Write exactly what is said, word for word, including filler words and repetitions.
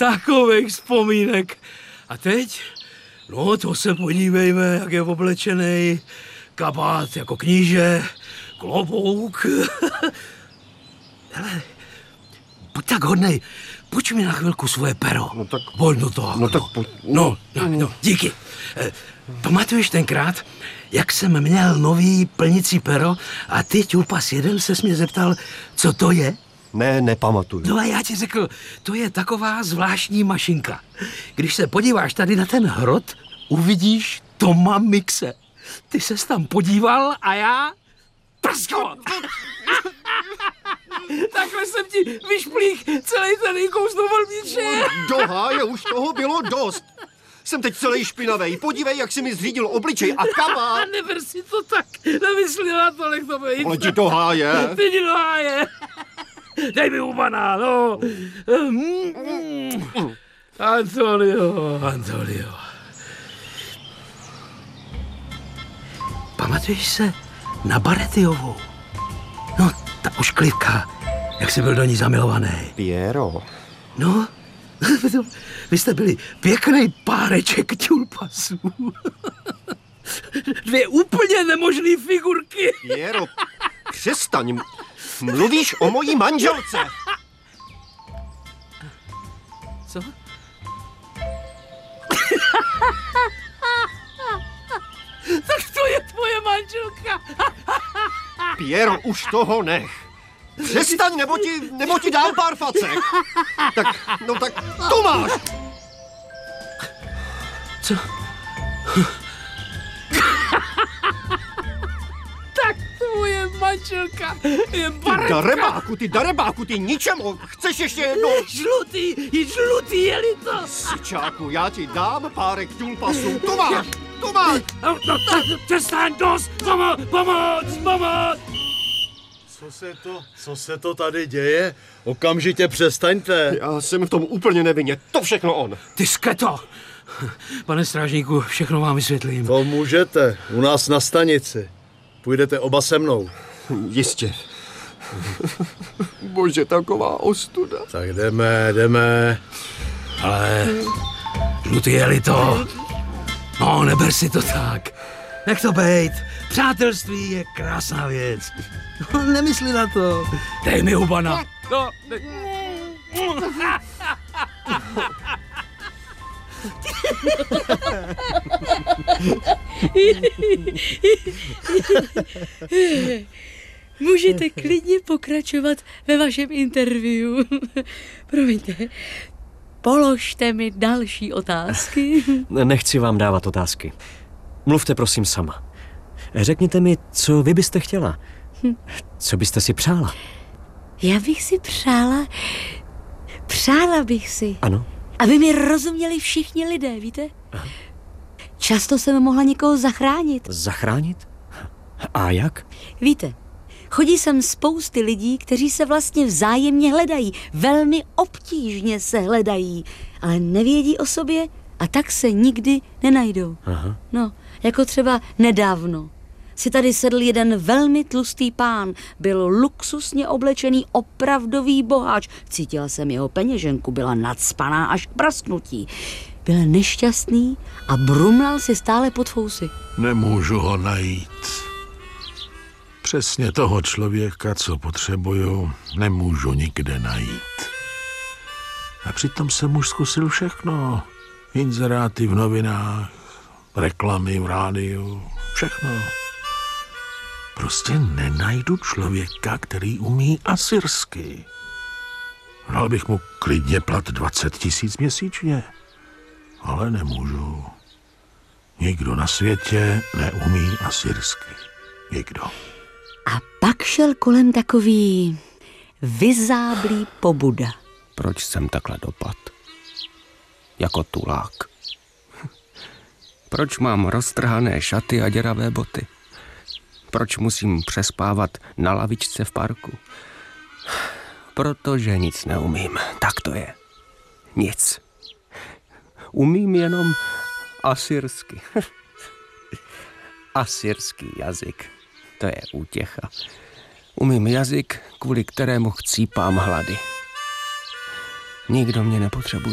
takových vzpomínek. A teď? No, to se podívejme, jak je oblečený. Kabát jako kníže, klobouk. Hele, buď tak hodnej, půjč mi na chvilku svoje pero. No tak... Volno to. No, no tak... Po, no, no, no, díky. E, pamatuješ tenkrát, jak jsem měl nový plnicí pero a ty, Ťulpas jeden, ses mě zeptal, co to je? Ne, nepamatuju. No a já ti řekl, to je taková zvláštní mašinka. Když se podíváš tady na ten hrot, uvidíš Toma Mixe. Ty ses tam podíval a já... Prsko! Takhle jsem ti vyšplích celý ten inkous do volniče. Do háje, už toho bylo dost. Jsem teď celý špinavej. Podívej, jak jsi mi zřídil obličej a kabát. Neber si to tak. Nemysli na to, nech to být. Ale jdi do háje. Ty jdi do háje. Dej mi ubaná, no. Antonio, Antonio. Pamatuješ se na Baretiovou? No, ta ošklivka, jak jsi byl do ní zamilovaný. Piero. No, vy jste byli pěkný páreček Ťulpasů. Dvě úplně nemožný figurky. Piero, přestaň. Mluvíš o mojí manželce. Co? Tak to je tvoje manželka. Piero, už toho nech. Přestaň, nebo ti, nebo ti dám pár facek. Tak, no tak, to máš. Co? Tak tvoje manželka je Baretka. Ty darebáku, ty darebáku, ty ničemu. Chceš ještě jednou? Žlutý, i žlutý, je-li to. Sičáku, já ti dám párek Ťulpasů. To máš, to máš. No, no tak přestaň, dost. Pomoc, pomoc, pomoc. Co se to, co se to tady děje? Okamžitě přestaňte. Já jsem v tom úplně nevinně, to všechno on. Ty sketo! Pane strážníku, všechno vám vysvětlím. To můžete, u nás na stanici. Půjdete oba se mnou. Jistě. Bože, taková ostuda. Tak jdeme, jdeme. Ale žlutý, je-li to? No, neber si to tak. Nech to bejt. Přátelství je krásná věc. Nemysli na to. Dej mi hubana. No, dej. Můžete klidně pokračovat ve vašem interview. Promiňte, položte mi další otázky. Nechci vám dávat otázky. Mluvte prosím sama. Řekněte mi, co vy byste chtěla. Co byste si přála? Já bych si přála... Přála bych si... Ano. Aby mi rozuměli všichni lidé, víte? Aha. Často jsem mohla někoho zachránit. Zachránit? A jak? Víte, chodí sem spousty lidí, kteří se vlastně vzájemně hledají. Velmi obtížně se hledají, ale nevědí o sobě a tak se nikdy nenajdou. Aha. No, jako třeba nedávno si tady sedl jeden velmi tlustý pán. Byl luxusně oblečený opravdový boháč. Cítila jsem jeho peněženku, byla nacpaná až k prasknutí. Byl nešťastný a brumlal si stále pod fousy. Nemůžu ho najít. Přesně toho člověka, co potřebuju, nemůžu nikde najít. A přitom jsem už zkusil všechno. Inzeráty v novinách, reklamy v rádiu, všechno. Prostě nenajdu člověka, který umí asyrsky. Dal bych mu klidně plat dvacet tisíc měsíčně, ale nemůžu. Nikdo na světě neumí asyrsky. Nikdo. A pak šel kolem takový vyzáblý pobuda. Proč jsem takhle dopad? Jako tulák. Proč mám roztrhané šaty a děravé boty? Proč musím přespávat na lavičce v parku? Protože nic neumím. Tak to je. Nic. Umím jenom asyrsky. Asyrský jazyk. To je útěcha. Umím jazyk, kvůli kterému chcípám hlady. Nikdo mě nepotřebuje.